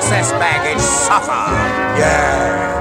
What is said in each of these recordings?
excess baggage suffer. Yeah.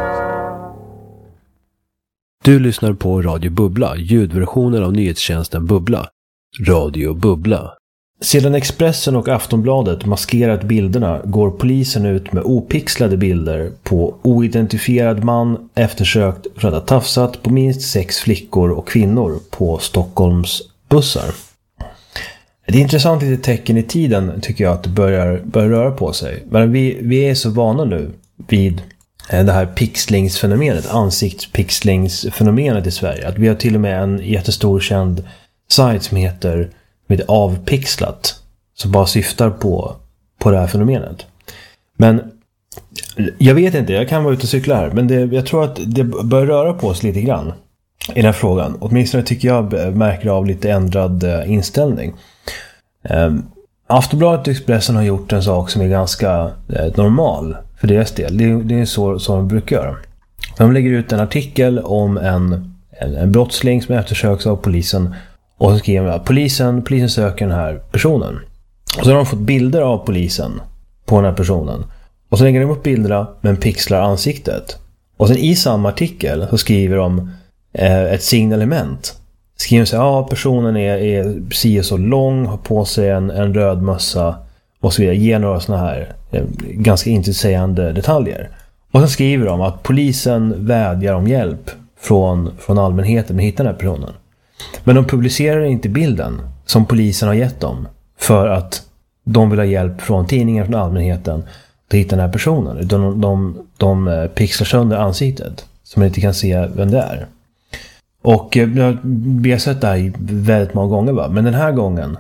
Du lyssnar på Radio Bubbla, ljudversionen av nyhetstjänsten Bubbla. Radio Bubbla. Sedan Expressen och Aftonbladet maskerat bilderna går polisen ut med opixlade bilder på oidentifierad man eftersökt för att ha tafsat på minst 6 flickor och kvinnor på Stockholms bussar. Det är intressant lite tecken i tiden tycker jag att det börjar röra på sig. Men vi är så vana nu vid det här pixlingsfenomenet, ansiktspixlingsfenomenet i Sverige. Att vi har till och med en jättestor känd sajt som heter Avpixlat, som bara syftar på det här fenomenet. Men jag vet inte, jag kan vara ute och cykla här, men jag tror att det börjar röra på sig lite grann i den här frågan. Åtminstone tycker jag märker av lite ändrad inställning. Aftonbladet och Expressen har gjort en sak som är ganska normal för deras del. Det är så de brukar göra. De lägger ut en artikel om en brottsling som eftersöks av polisen. Och så skriver de att polisen söker den här personen. Och så har de fått bilder av polisen på den här personen. Och så lägger de upp bilderna men pixlar ansiktet. Och sen i samma artikel så skriver de ett signalement. Skriver så här, personen är si och så lång, har på sig en röd mössa och så vidare. Ger några såna här ganska intetsägande detaljer. Och sen skriver de att polisen vädjar om hjälp från allmänheten med att hitta den här personen. Men de publicerar inte bilden som polisen har gett dem för att de vill ha hjälp från tidningen, från allmänheten att hitta den här personen. Utan de pixlar sönder ansiktet så man inte kan se vem det är. Och vi har sett det här väldigt många gånger, va? Men den här gången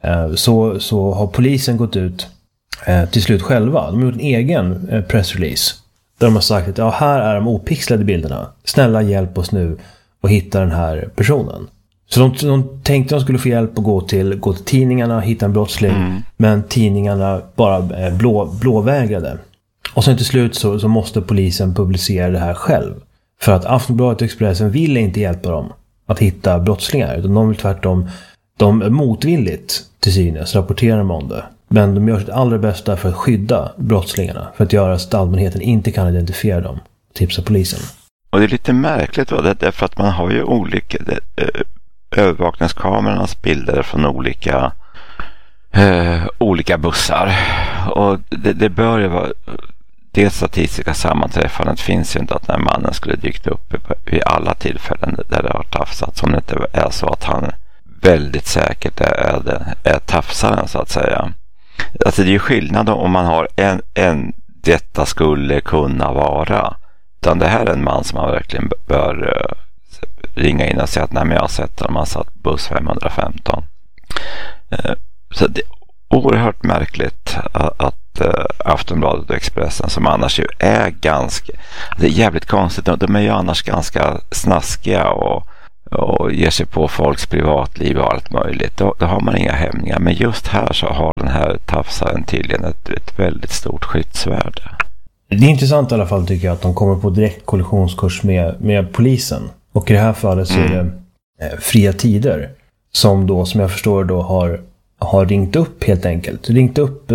så har polisen gått ut till slut själva. De har gjort en egen pressrelease där de har sagt att här är de opixlade bilderna. Snälla hjälp oss nu att hitta den här personen. Så de tänkte att de skulle få hjälp att gå till tidningarna, hitta en brottsling. Men tidningarna bara blåvägrade. Och sen till slut så måste polisen publicera det här själv. För att Aftonbladet och Expressen ville inte hjälpa dem att hitta brottslingar. Utan de vill tvärtom, de är motvilligt till synes rapporterar om det. Men de gör sitt allra bästa för att skydda brottslingarna. För att göra så att allmänheten inte kan identifiera dem. Tipsa polisen. Och det är lite märkligt då, därför att man har ju olika övervakningskamerornas bilder från olika bussar. Och det bör ju vara, det statistiska sammanträffandet finns ju inte att när mannen skulle dykt upp vid alla tillfällen där det har tafsats, om det inte är så att han väldigt säkert är tafsaren så att säga. Alltså det är ju skillnad om man har en detta skulle kunna vara. Utan det här är en man som man verkligen bör ringa in och säga att nej, men jag har sett att man satt buss 515. Så det är oerhört märkligt att Aftonbladet och Expressen, som annars ju är ganska, det är jävligt konstigt, de är ju annars ganska snaskiga och ger sig på folks privatliv och allt möjligt. Då har man inga hämningar. Men just här så har den här tafsaren tydligen ett väldigt stort skyddsvärde. Det är intressant i alla fall tycker jag att de kommer på direkt kollisionskurs med polisen. Och i det här fallet så är det Fria Tider som jag förstår då har ringt upp helt enkelt. Ringt upp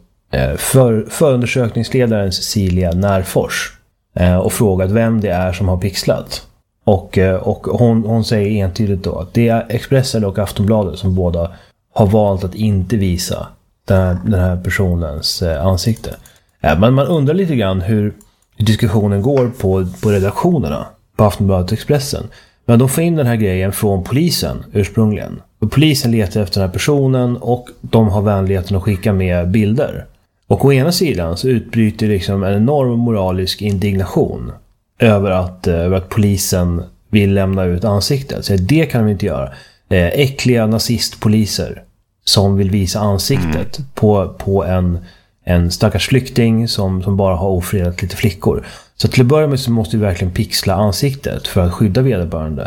förundersökningsledaren Cecilia Närfors och frågat vem det är som har pixlat. Och hon säger entydigt då att det är Expressen och Aftonbladet som båda har valt att inte visa den här personens ansikte. Men man undrar lite grann hur diskussionen går på redaktionerna på Aftonbladet och Expressen. Men de får in den här grejen från polisen ursprungligen. Och polisen letar efter den här personen och de har vänligheten att skicka med bilder. Och å ena sidan så utbryter liksom en enorm moralisk indignation över att polisen vill lämna ut ansiktet. Så det kan de inte göra. Äckliga nazistpoliser som vill visa ansiktet på en stackars flykting som bara har ofredat lite flickor. Så till att börja med så måste vi verkligen pixla ansiktet för att skydda vederbörande.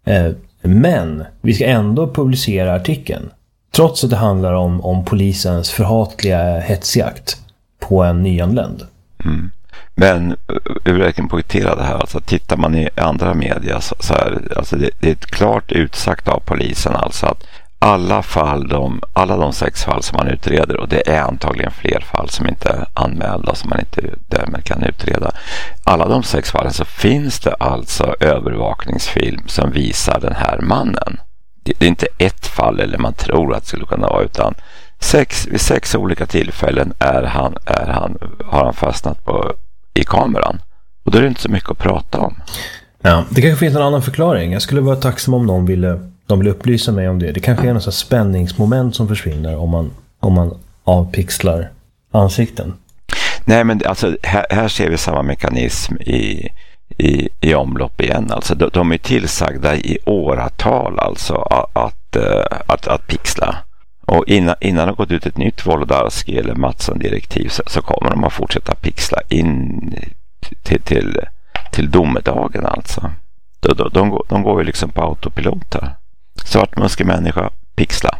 Men vi ska ändå publicera artikeln. Trots att det handlar om polisens förhatliga hetsjakt på en nyanländ. Men jag vill verkligen poängtera det här. Alltså, tittar man i andra media så är alltså det är ett klart utsagt av polisen alltså alla de 6 fall som man utreder, och det är antagligen fler fall som inte är anmälda som man inte därmed kan utreda. Alla de 6 fallen så finns det alltså övervakningsfilm som visar den här mannen. Det är inte ett fall eller man tror att det skulle kunna vara, utan vid 6 olika tillfällen har han fastnat i kameran. Och då är det inte så mycket att prata om. Ja, det kanske finns en annan förklaring. Jag skulle vara tacksam om någon ville upplysa mig om det. Det kanske är något sånt spänningsmoment som försvinner om man avpixlar ansikten. Nej, men alltså, här ser vi samma mekanism i omlopp igen. Alltså, de är tillsagda i åratal alltså, att pixla. Och innan det har gått ut ett nytt Wolodarski eller Mattsson-direktiv så kommer de att fortsätta pixla in till domedagen alltså. De går ju liksom på autopilot här. Svartmuskig människa, pixla.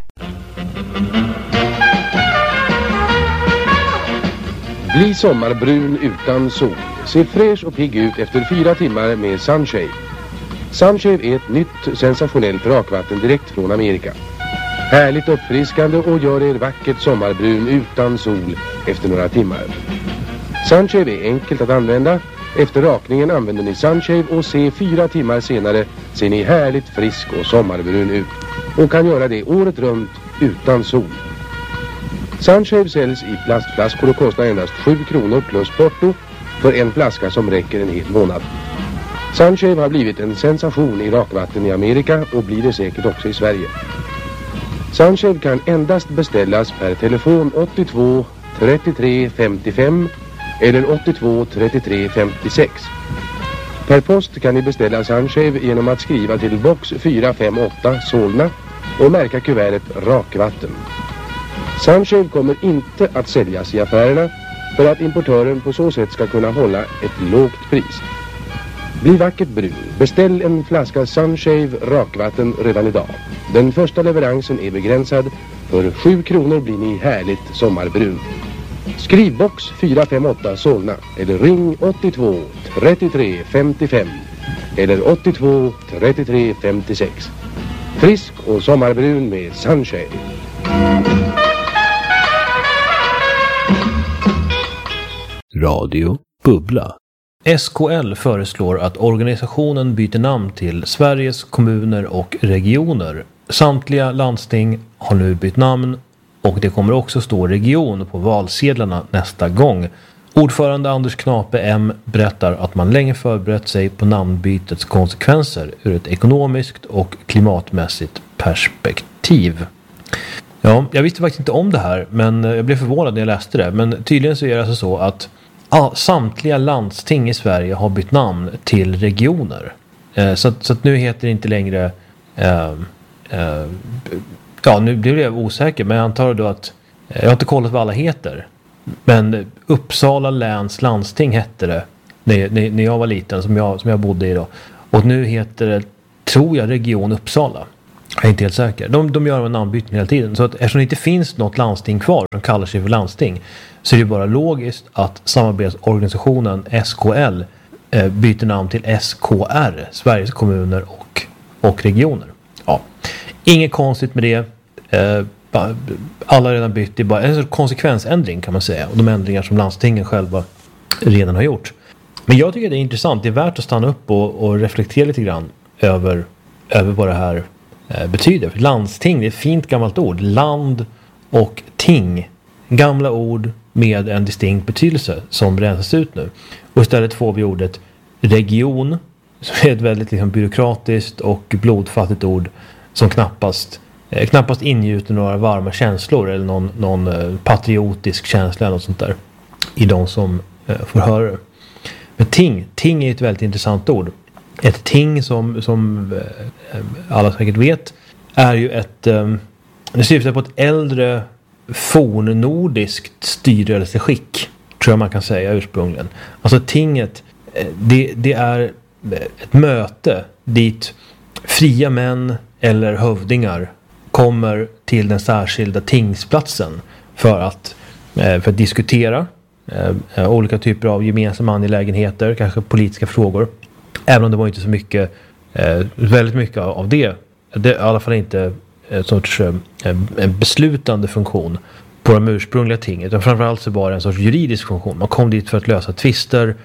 Bli sommarbrun utan sol. Se fräsch och pigg ut efter 4 timmar med Sunshave. Sunshave är ett nytt sensationellt rakvatten direkt från Amerika. Härligt uppfriskande och gör er vackert sommarbrun utan sol efter några timmar. Sunshave är enkelt att använda. Efter rakningen använder ni Sunshave och se 4 timmar senare ser ni härligt frisk och sommarbrun ut. Och kan göra det året runt utan sol. Sunshave säljs i plastflaskor och kostar endast 7 kronor plus porto för en flaska som räcker en hel månad. Sunshave har blivit en sensation i rakvatten i Amerika och blir det säkert också i Sverige. Sunshave kan endast beställas per telefon 82 33 55 eller 82 33 56. Per post kan ni beställa Sunshave genom att skriva till box 458 Solna och märka kuvertet rakvatten. Sunshave kommer inte att säljas i affärerna för att importören på så sätt ska kunna hålla ett lågt pris. Bli vackert brun. Beställ en flaska Sunshave rakvatten redan idag. Den första leveransen är begränsad. För 7 kronor blir ni härligt sommarbrun. Skriv box 458 Solna eller ring 82 33 55 eller 82 33 56. Frisk och sommarbrun med Sunshave. Radio Bubbla. SKL föreslår att organisationen byter namn till Sveriges kommuner och regioner. Samtliga landsting har nu bytt namn och det kommer också stå region på valsedlarna nästa gång. Ordförande Anders Knape M berättar att man länge förberett sig på namnbytets konsekvenser ur ett ekonomiskt och klimatmässigt perspektiv. Ja, jag visste faktiskt inte om det här, men jag blev förvånad när jag läste det. Men tydligen så är det alltså så att samtliga landsting i Sverige har bytt namn till regioner. Så att nu heter det inte längre... nu blev jag osäker, men jag antar då att... Jag har inte kollat vad alla heter. Men Uppsala läns landsting hette det när jag var liten, som jag bodde i då. Och nu heter det, tror jag, Region Uppsala. Jag är inte helt säker. De gör en namnbyten hela tiden. Så att eftersom det inte finns något landsting kvar som kallar sig för landsting, så är det bara logiskt att samarbetsorganisationen SKL byter namn till SKR, Sveriges kommuner och regioner. Ja. Inget konstigt med det. Alla har redan bytt. Det är bara en konsekvensändring, kan man säga. Och de ändringar som landstingen själva redan har gjort. Men jag tycker det är intressant. Det är värt att stanna upp och reflektera lite grann över vad det här betyder. För landsting, det är ett fint gammalt ord. Land och ting. Gamla ord med en distinkt betydelse som rensas ut nu. Och istället får vi ordet region, som är ett väldigt byråkratiskt och blodfattigt ord som knappast ingjuter några varma känslor eller någon patriotisk känsla eller något sånt där i de som får höra det. Men ting är ett väldigt intressant ord. Ett ting som alla säkert vet är ju det syftar på ett äldre fornnordiskt styrelseskick, tror jag man kan säga ursprungligen. Alltså tinget, det är ett möte dit fria män eller hövdingar kommer till den särskilda tingsplatsen för att diskutera olika typer av gemensamma angelägenheter, kanske politiska frågor. Även om det var inte så mycket, väldigt mycket av det. Det i alla fall inte en sorts en beslutande funktion på de ursprungliga ting, utan framförallt så var det en sorts juridisk funktion. Man kom dit för att lösa tvister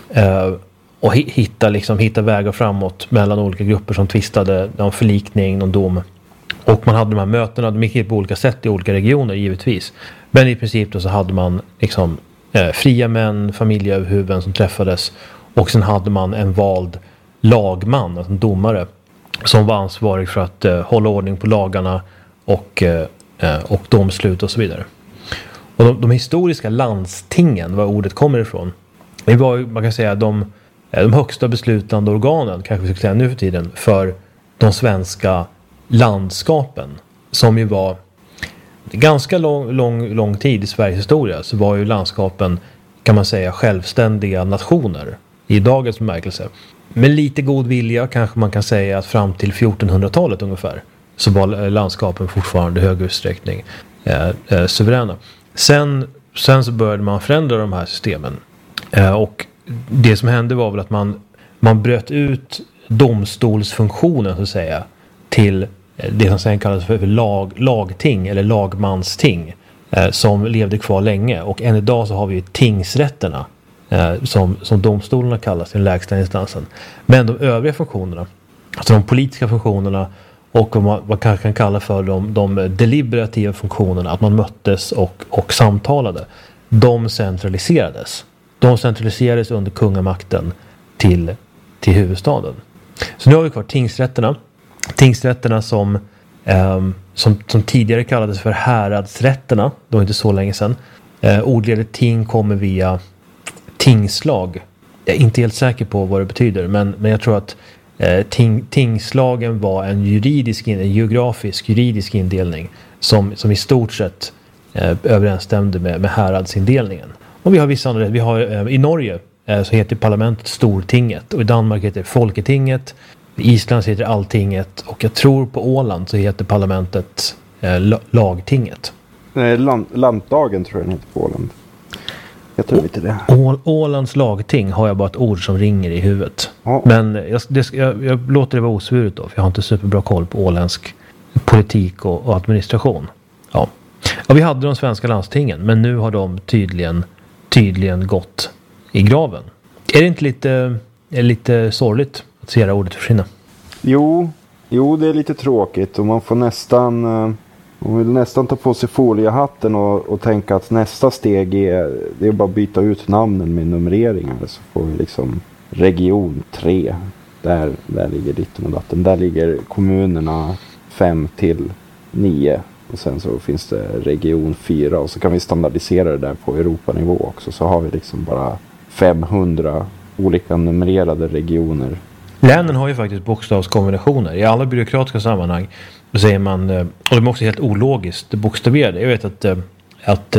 och hitta vägar framåt mellan olika grupper som tvistade, någon förlikning, någon dom. Och man hade de här mötena, de gick på olika sätt i olika regioner givetvis. Men i princip då så hade man liksom fria män, familjeöverhuvuden som träffades, och sen hade man en vald lagman, alltså en domare, som var ansvarig för att hålla ordning på lagarna och domslut och så vidare. Och de historiska landstingen, var ordet kommer ifrån, det var, man kan säga, de högsta beslutande organen, kanske vi ska säga nu för tiden, för de svenska landskapen, som ju var ganska lång tid i Sveriges historia, så var ju landskapen, kan man säga, självständiga nationer i dagens bemärkelse. Med lite god vilja kanske man kan säga att fram till 1400-talet ungefär så var landskapen fortfarande i hög utsträckning suveräna. Sen så började man förändra de här systemen. Och det som hände var väl att man bröt ut domstolsfunktionen, så att säga, till det som sen kallades för lagting eller lagmansting, som levde kvar länge. Och än idag så har vi ju tingsrätterna, som domstolarna kallas, den lägsta instansen. Men de övriga funktionerna, alltså de politiska funktionerna och vad man kanske kan kalla för de deliberativa funktionerna, att man möttes och samtalade, de centraliserades. De centraliserades under kungamakten till huvudstaden. Så nu har vi kvar tingsrätterna. Tingsrätterna som tidigare kallades för häradsrätterna. Det var inte så länge sedan. Ordledet ting kommer via tingslag. Jag är inte helt säker på vad det betyder, men jag tror att tingslagen var en geografisk juridisk indelning som i stort sett överensstämde med häradsindelningen. Och vi har vissa andra, vi har i Norge så heter parlamentet Stortinget, och i Danmark heter det Folketinget, i Island heter det Alltinget, och jag tror på Åland så heter parlamentet Lagtinget. Nej, Lantdagen tror jag den heter på Åland. Jag tror inte det. Ålands lagting har jag bara ett ord som ringer i huvudet. Ja. Men jag låter det vara osvuret då, för jag har inte superbra koll på åländsk politik och administration. Ja. Och vi hade de svenska landstingen, men nu har de tydligen gått i graven. Är det inte lite sorgligt att se det ordet försvinna? Jo, det är lite tråkigt, och man får nästan ta på sig foliehatten och tänka att nästa steg det är bara att byta ut namnen med numreringar, så får vi liksom region 3, där ligger ditten och datten, där ligger kommunerna 5 till 9, och sen så finns det region 4, och så kan vi standardisera det där på Europanivå också, så har vi liksom bara 500 olika numrerade regioner. Länen har ju faktiskt bokstavskombinationer. I alla byråkratiska sammanhang så säger man, och de är också helt ologiskt bokstaverade. Jag vet att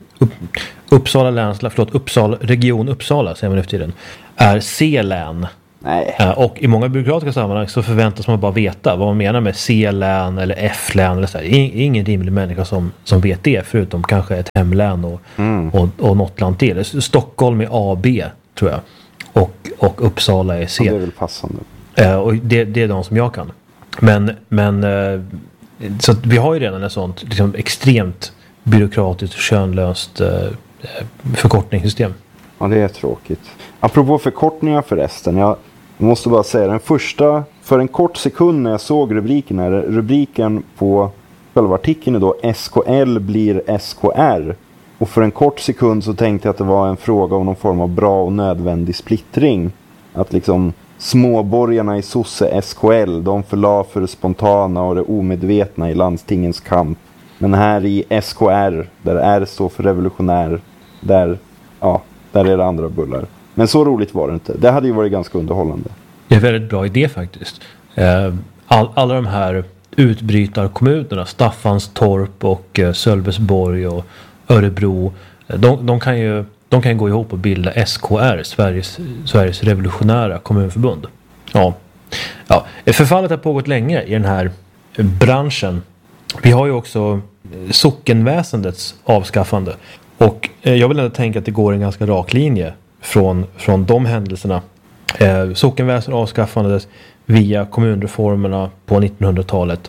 Region Uppsala, säger man efter tiden, är C-län. Nej. Och i många byråkratiska sammanhang så förväntas man bara veta vad man menar med C-län eller F-län eller så. Det är ingen rimlig människa som vet det, förutom kanske ett hemlän och något land till. Stockholm är AB, tror jag. Och Uppsala är C. Ja, det är väl passande. Och det är de som jag kan. Men så att vi har ju redan ett sånt liksom extremt byråkratiskt och könlöst förkortningssystem. Ja, det är tråkigt. Apropå förkortningar förresten, jag måste bara säga den första, för en kort sekund när jag såg rubriken på själva artikeln är då SKL blir SKR. Och för en kort sekund så tänkte jag att det var en fråga om någon form av bra och nödvändig splittring. Att liksom småborgarna i sosse SKL, de förla för det spontana och det omedvetna i landstingens kamp. Men här i SKR, där R står för revolutionär, där är det andra bullar. Men så roligt var det inte. Det hade ju varit ganska underhållande. Det är en väldigt bra idé faktiskt. Alla de här utbrytarkommunerna, Staffanstorp och Sölvesborg och Örebro, de kan gå ihop och bilda SKR, Sveriges revolutionära kommunförbund. Ja. Förfallet har pågått länge i den här branschen. Vi har ju också sockenväsendets avskaffande. Och jag vill ändå tänka att det går en ganska rak linje från de händelserna. Sockenväsendet avskaffades via kommunreformerna på 1900-talet.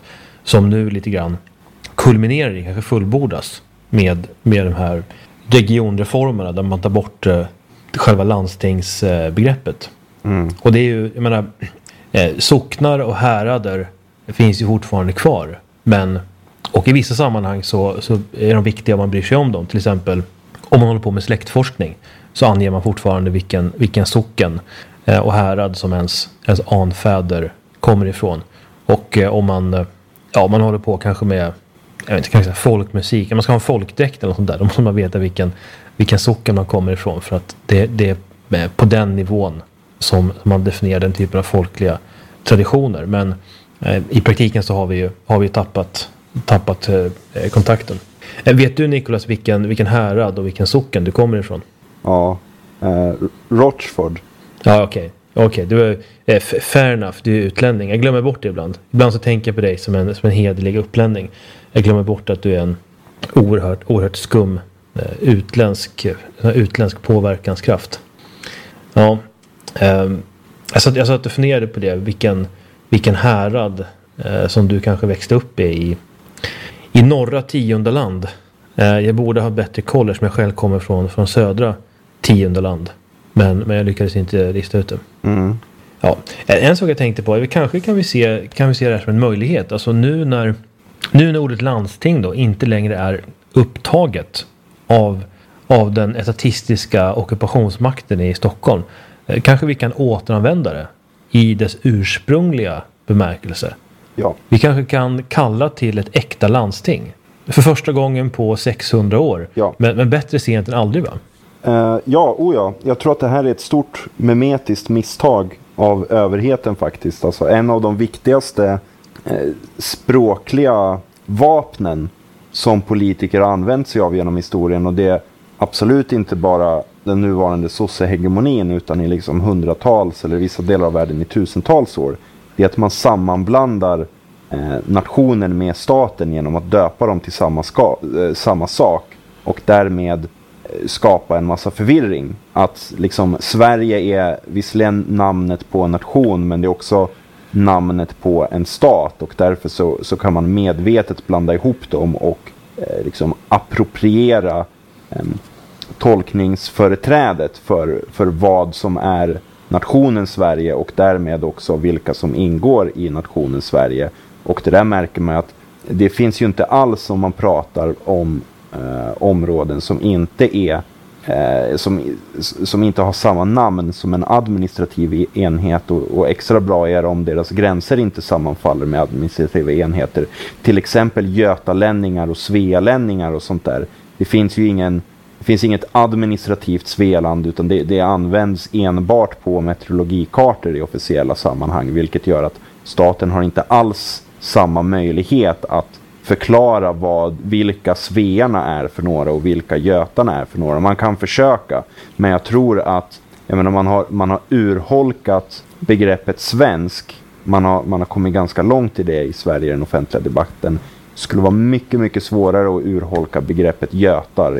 som nu lite grann kulminerar i, kanske fullbordas med de här regionreformerna där man tar bort själva landstingsbegreppet. Och det är ju, jag menar, socknar och härader finns ju fortfarande kvar, men och i vissa sammanhang så är de viktiga om man bryr sig om dem. Till exempel om man håller på med släktforskning så anger man fortfarande vilken socken och härad som ens anfäder kommer ifrån. Och om man håller på kanske med, jag vet inte, kanske folkmusik, man ska ha en folkdräkt eller något sånt där, då måste man veta vilken socken man kommer ifrån, för att det är på den nivån som man definierar den typen av folkliga traditioner. Men i praktiken så har vi tappat kontakten. Vet du, Nicholas, vilken härad och vilken socken du kommer ifrån? Ja, Rochford. Ja, okej. Du är fair enough, du är utlänning. Jag glömmer bort det ibland. Ibland så tänker jag på dig som en hederlig upplänning. Jag glömmer bort att du är en oerhört skum utländsk påverkanskraft. Ja. Jag satt och funderade på det, vilken härad som du kanske växte upp i norra Tiondaland. Jag borde ha bättre koll som jag själv kommer från södra Tiondaland. Men jag lyckades inte lista ut det. Ja, en sak jag tänkte på, kanske kan vi se det här som en möjlighet. Alltså nu när ordet landsting då inte längre är upptaget av den etatistiska ockupationsmakten i Stockholm, kanske vi kan återanvända det i dess ursprungliga bemärkelse. Ja. Vi kanske kan kalla till ett äkta landsting. För första gången på 600 år. Ja. Men bättre sent än aldrig, va? Ja. Jag tror att det här är ett stort memetiskt misstag av överheten faktiskt. Alltså en av de viktigaste språkliga vapnen som politiker har använt sig av genom historien. Och det är absolut inte bara den nuvarande sossehegemonin, utan i liksom hundratals eller vissa delar av världen i tusentals år. Det är att man sammanblandar nationen med staten genom att döpa dem till samma sak och därmed skapa en massa förvirring. Att liksom Sverige är visserligen namnet på en nation, men det är också namnet på en stat, och därför så kan man medvetet blanda ihop dem och liksom appropriera tolkningsföreträdet för vad som är nationen Sverige och därmed också vilka som ingår i nationen Sverige. Och det där märker man att det finns ju inte alls, om man pratar om områden som inte är som inte har samma namn som en administrativ enhet, och extra bra är om deras gränser inte sammanfaller med administrativa enheter. Till exempel götalänningar och svealänningar och sånt där. Det finns inget administrativt Svealand, utan det används enbart på meteorologikartor i officiella sammanhang, vilket gör att staten har inte alls samma möjlighet att förklara vilka svearna är för några och vilka götarna är för några. Man kan försöka, men jag tror att man har urholkat begreppet svensk. Man har kommit ganska långt i det i Sverige i den offentliga debatten. Det skulle vara mycket, mycket svårare att urholka begreppet götar